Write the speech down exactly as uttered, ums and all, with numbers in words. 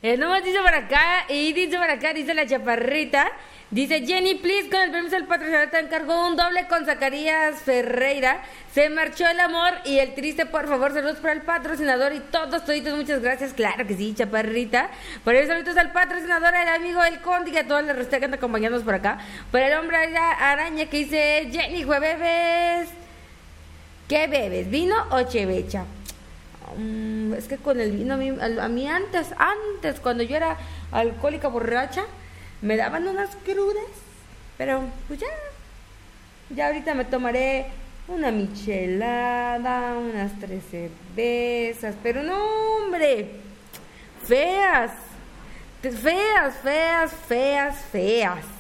Eh, nomás dice por acá, y dice por acá, dice la chaparrita. Dice Jenny, please, con el permiso del patrocinador te encargo un doble con Zacarías Ferreira. Se marchó el amor y el triste, por favor, saludos para el patrocinador y todos, toditos, muchas gracias. Claro que sí, chaparrita. Por eso saludos al patrocinador, al amigo El Conde y a toda la resta que anda acompañándonos por acá. Por el hombre araña que dice Jenny, bebes. ¿Qué bebes? ¿Vino o chevecha? Um, es que con el vino a mí, a, a mí antes, antes, cuando yo era alcohólica borracha, me daban unas crudas, pero pues ya, ya ahorita me tomaré una michelada, unas tres cervezas, pero no, hombre, feas, feas, feas, feas, feas.